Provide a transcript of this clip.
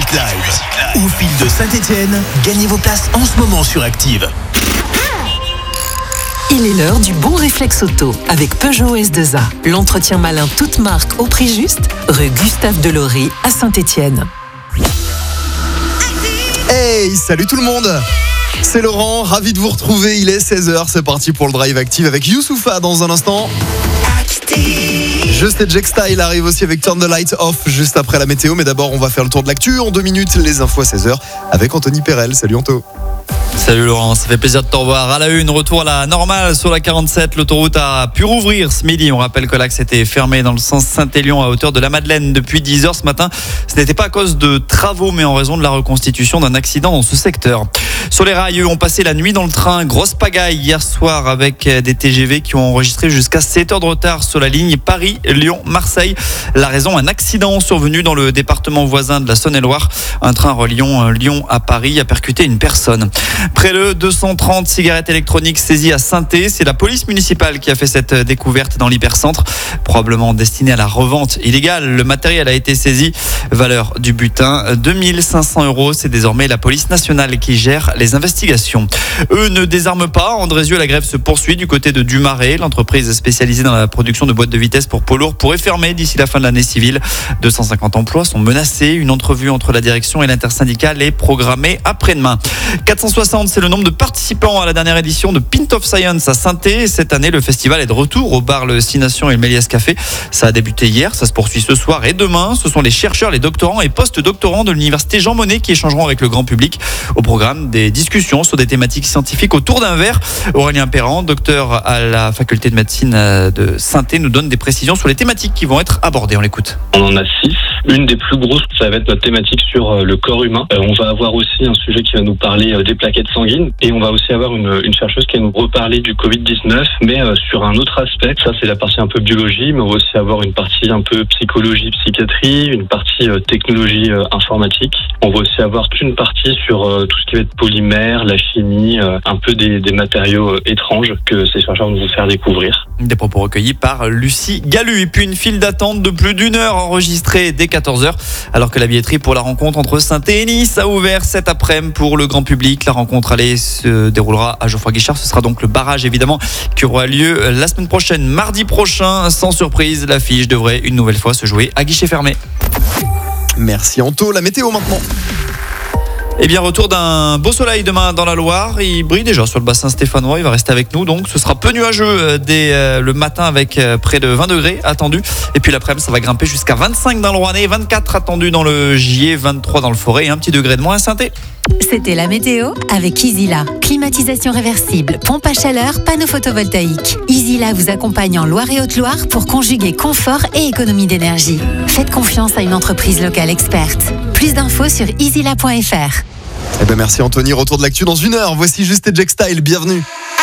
Live. Au fil de Saint-Etienne, gagnez vos places en ce moment sur Active. Il est l'heure du bon réflexe auto avec Peugeot S2A. L'entretien malin toute marque au prix juste, rue Gustave Delory à Saint-Etienne. Hey, salut tout le monde! C'est Laurent, ravi de vous retrouver, il est 16h, c'est parti pour le Drive Active avec Youssoupha dans un instant. Just et Jack Style arrive aussi avec Turn the Light Off juste après la météo, mais d'abord on va faire le tour de l'actu en 2 minutes, les infos à 16h avec Anthony Perel. Salut Anto. Salut Laurent, ça fait plaisir de te revoir. À la une, retour à la normale sur la 47. L'autoroute a pu rouvrir ce midi. On rappelle que l'axe était fermé dans le sens Saint-Élion à hauteur de la Madeleine depuis 10h ce matin. Ce n'était pas à cause de travaux, mais en raison de la reconstitution d'un accident dans ce secteur. Sur les rails, eux ont passé la nuit dans le train. Grosse pagaille hier soir avec des TGV qui ont enregistré jusqu'à 7 heures de retard sur la ligne Paris-Lyon-Marseille. La raison, un accident survenu dans le département voisin de la Saône-et-Loire. Un train reliant Lyon à Paris a percuté une personne. Près de 230 cigarettes électroniques saisies à Saint-Étienne. C'est la police municipale qui a fait cette découverte dans l'hypercentre, probablement destinée à la revente illégale. Le matériel a été saisi. Valeur du butin, 2500 €. C'est désormais la police nationale qui gère les investigations. Eux ne désarment pas. À Andrézieux, la grève se poursuit du côté de Dumaret. L'entreprise spécialisée dans la production de boîtes de vitesse pour poids lourds pourrait fermer d'ici la fin de l'année civile. 250 emplois sont menacés. Une entrevue entre la direction et l'intersyndicale est programmée après-demain. 460, c'est le nombre de participants à la dernière édition de Pint of Science à Saint-Étienne. Cette année, le festival est de retour au bar Le 6 Nations et le Méliès Café. Ça a débuté hier, ça se poursuit ce soir et demain. Ce sont les chercheurs, les doctorants et post-doctorants de l'université Jean Monnet qui échangeront avec le grand public. Au programme, des discussions sur des thématiques scientifiques autour d'un verre. Aurélien Perrand, docteur à la faculté de médecine de Saint-Étienne, nous donne des précisions sur les thématiques qui vont être abordées. On l'écoute. On en a 6. Une des plus grosses, ça va être notre thématique sur le corps humain. On va avoir aussi un sujet qui va nous parler des plaquettes sanguines. Et on va aussi avoir une chercheuse qui va nous reparler du Covid-19, mais sur un autre aspect. Ça, c'est la partie un peu biologie, mais on va aussi avoir une partie un peu psychologie, psychiatrie, une partie technologie informatique. On va aussi avoir toute une partie sur tout ce qui va être polymère, la chimie, un peu des matériaux étranges que ces chercheurs vont vous faire découvrir. Des propos recueillis par Lucie Galu. Et puis une file d'attente de plus d'1 heure enregistrée dès 14h, alors que la billetterie pour la rencontre entre Saint-Étienne et Nice a ouvert cet après-midi pour le grand public. La rencontre se déroulera à Geoffroy Guichard. Ce sera donc le barrage évidemment qui aura lieu la semaine prochaine, mardi prochain. Sans surprise, l'affiche devrait une nouvelle fois se jouer à guichet fermé. Merci Anto, la météo maintenant. Eh bien, retour d'un beau soleil demain dans la Loire. Il brille déjà sur le bassin stéphanois. Il va rester avec nous. Donc, ce sera peu nuageux dès le matin avec près de 20 degrés attendus. Et puis l'après-midi, ça va grimper jusqu'à 25 dans le Rouennais, 24 attendus dans le Gier, 23 dans le Forêt et un petit degré de moins à Saint-Étienne. C'était la météo avec Easyla. Climatisation réversible, pompe à chaleur, panneau photovoltaïque. Easyla vous accompagne en Loire et Haute-Loire pour conjuguer confort et économie d'énergie. Faites confiance à une entreprise locale experte. Plus d'infos sur easyla.fr. Eh ben merci Anthony, retour de l'actu dans 1 heure. Voici Just et Jack Style, bienvenue.